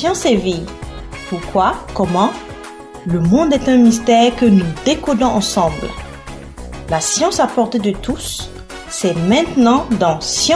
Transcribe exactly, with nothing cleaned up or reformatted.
science éveille. Pourquoi? Comment? Le monde est un mystère que nous décodons ensemble. La science à portée de tous, c'est maintenant dans Science